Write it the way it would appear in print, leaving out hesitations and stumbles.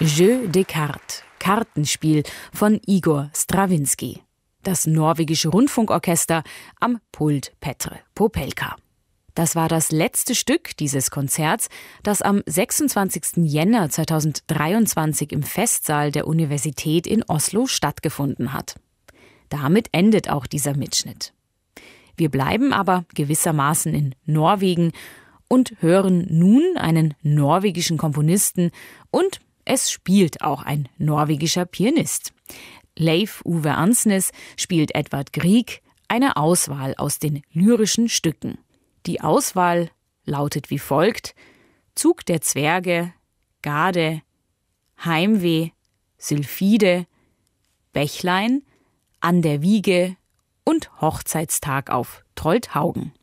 Jeu de cartes, Kartenspiel von Igor Stravinsky. Das norwegische Rundfunkorchester am Pult Petre Popelka. Das war das letzte Stück dieses Konzerts, das am 26. Jänner 2023 im Festsaal der Universität in Oslo stattgefunden hat. Damit endet auch dieser Mitschnitt. Wir bleiben aber gewissermaßen in Norwegen und hören nun einen norwegischen Komponisten und es spielt auch ein norwegischer Pianist. Leif Ove Ansnes spielt Edvard Grieg eine Auswahl aus den lyrischen Stücken. Die Auswahl lautet wie folgt: Zug der Zwerge, Garde, Heimweh, Sylphide, Bächlein, An der Wiege und Hochzeitstag auf Trollthaugen.